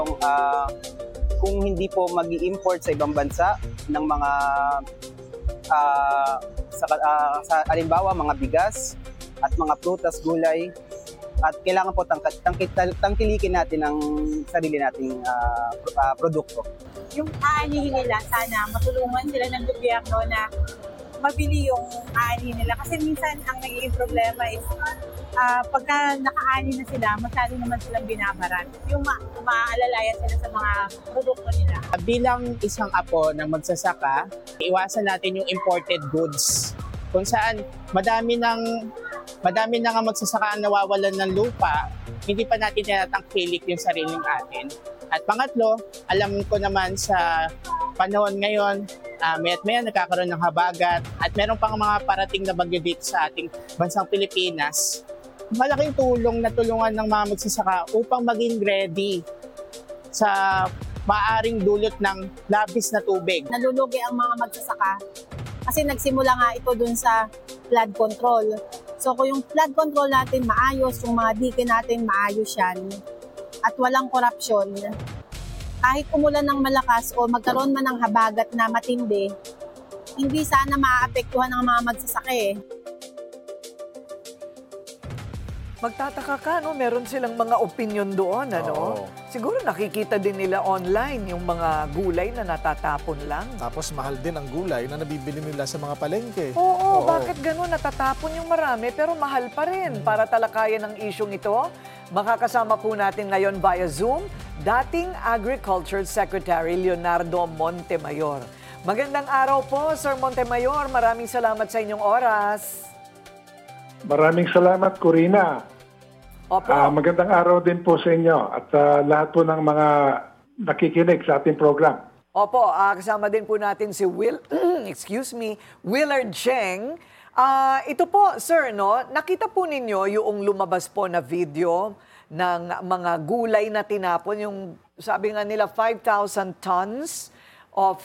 ah, kung hindi po mag-i-import sa ibang bansa ng mga sa halimbawa mga bigas at mga prutas, gulay, at kailangan po tangkilikin natin ang sarili nating produkto. Yung aanihin nila, sana matulungan sila ng gobyerno na mabili yung aanihin nila. Kasi minsan ang nagiging problema is pagka nakaani na sila, masyado naman silang binabaran. Yung maaalalayan sila sa mga produkto nila. Bilang isang apo ng magsasaka, iwasan natin yung imported goods. Kung saan madami na nga magsasaka ang nawawalan ng lupa, hindi pa natin tinatangkilik yung sariling atin. At pangatlo, alam ko naman sa panahon ngayon, maya't maya nagkakaroon ng habagat at meron pang mga parating na bagyo dito sa ating bansang Pilipinas. Malaking tulong na tulungan ng mga magsasaka upang maging ready sa maaaring dulot ng labis na tubig. Nalulugi ang mga magsasaka kasi nagsimula nga ito dun sa flood control. So kung yung flood control natin maayos, yung mga dike natin maayos yan, at walang korupsyon, kahit umulan ng malakas o magkaroon man ng habagat na matindi, hindi sana maaapektuhan ng mga magsasaka eh. Magtataka ka, no? Meron silang mga opinion doon, ano? Oo. Siguro nakikita din nila online yung mga gulay na natatapon lang. Tapos mahal din ang gulay na nabibili nila sa mga palengke. Oo, bakit gano'n? Natatapon yung marami pero mahal pa rin. Para talakayan ang isyong ito, makakasama po natin ngayon via Zoom, dating Agriculture Secretary Leonardo Montemayor. Magandang araw po, Sir Montemayor. Maraming salamat sa inyong oras. Maraming salamat, Corina. Opo. Magandang araw din po sa inyo at lahat po ng mga nakikinig sa ating program. Opo, kasama din po natin si Willard Cheng. Ito po, sir, no, nakita po ninyo yung lumabas po na video ng mga gulay na tinapon, yung sabi nga nila 5,000 tons of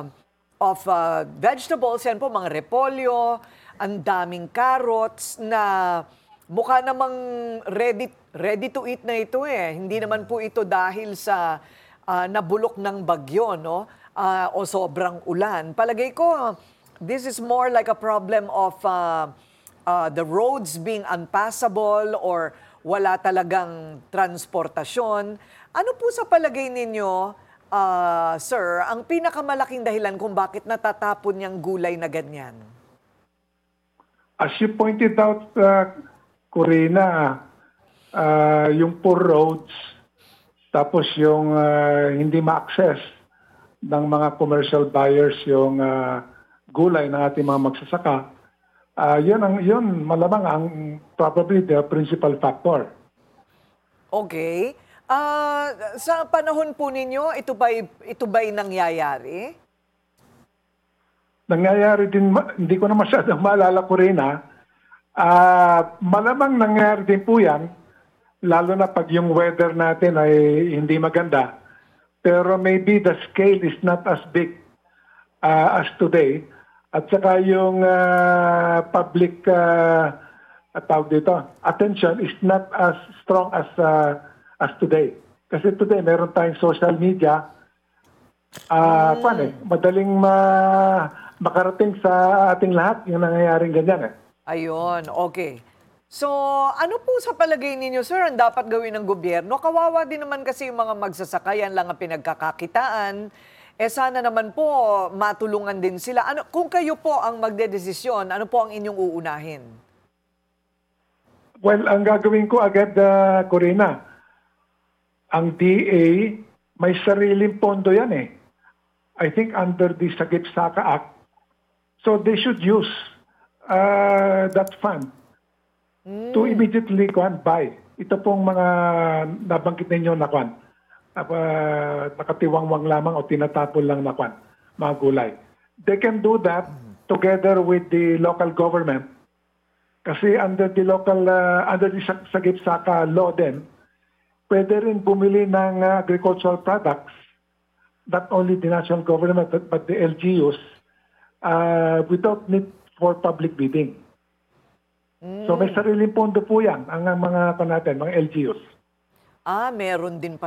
vegetables, yan po, mga repolyo, ang daming carrots na mukha namang ready to eat na ito eh. Hindi naman po ito dahil sa nabulok ng bagyo, no? O sobrang ulan. Palagay ko, this is more like a problem of the roads being unpassable or wala talagang transportasyon. Ano po sa palagay ninyo, sir, ang pinakamalaking dahilan kung bakit natatapon yung gulay na ganyan? As you pointed out, Corina, yung poor roads, tapos yung hindi ma-access ng mga commercial buyers yung gulay ng ating mga magsasaka, yun malamang ang probably the principal factor. Okay. Sa panahon po ninyo, ito ba'y nangyayari? Nangyayari din, hindi ko na masyadong maalala ko rin malamang nangyayari din po yan, lalo na pag yung weather natin ay hindi maganda. Pero maybe the scale is not as big as today. At saka yung public attention is not as strong as today. Kasi today meron tayong social media, madaling makarating sa ating lahat yung nangyayaring ganyan eh. Ayun, okay. So, ano po sa palagay ninyo, sir, ang dapat gawin ng gobyerno? Kawawa din naman kasi yung mga magsasaka, yan lang ang pinagkakakitaan. Sana naman po matulungan din sila. Kung kayo po ang magdedesisyon, ano po ang inyong uunahin? Well, ang gagawin ko agad, Corina, ang DA, may sariling pondo yan eh. I think under the Sagip-Saka Act. So they should use that fund to immediately buy. Ito pong mga nabanggit ninyo na nakatiwangwang lamang o tinatapon lang na mga gulay. They can do that together with the local government. Kasi under the Sagip-Saka law din, pwede rin bumili ng agricultural products, not only the national government but the LGUs, without need for public bidding. So may sariling pondo po yan ang mga LGUs. Meron din